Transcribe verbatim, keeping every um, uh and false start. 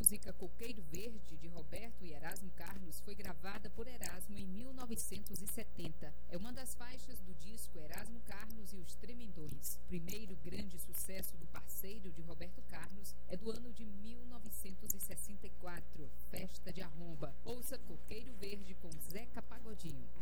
música Coqueiro Verde, de Roberto e Erasmo Carlos, foi gravada por Erasmo em mil novecentos e setenta. É uma das faixas do disco Erasmo Carlos e os Tremendões. O primeiro grande sucesso do parceiro de Roberto Carlos é do ano de mil novecentos e sessenta e quatro, Festa de Arromba. Ouça Coqueiro Verde com Zeca Pagodinho.